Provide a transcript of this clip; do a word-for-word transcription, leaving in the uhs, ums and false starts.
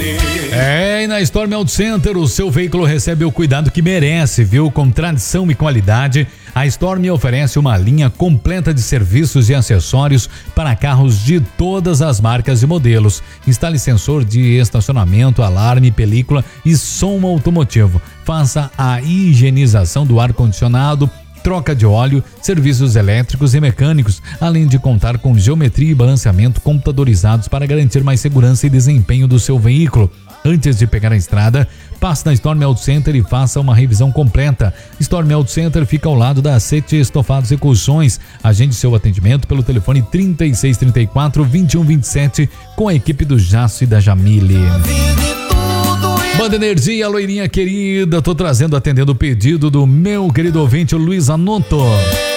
você. É, e na Storm Auto Center o seu veículo recebe o cuidado que merece, viu? Com tradição e qualidade, a Storm oferece uma linha completa de serviços e acessórios para carros de todas as marcas e modelos. Instale sensor de estacionamento, alarme, película e som automotivo. Faça a higienização do ar-condicionado, troca de óleo, serviços elétricos e mecânicos, além de contar com geometria e balanceamento computadorizados para garantir mais segurança e desempenho do seu veículo. Antes de pegar a estrada, passe na Storm Auto Center e faça uma revisão completa. Storm Auto Center fica ao lado da Sete Estofados e Colchões. Agende seu atendimento pelo telefone trinta e seis, trinta e quatro, vinte e um, vinte e sete com a equipe do Jasso e da Jamile. Banda Energia, loirinha querida, tô trazendo, atendendo o pedido do meu querido ouvinte Luiz Anoto.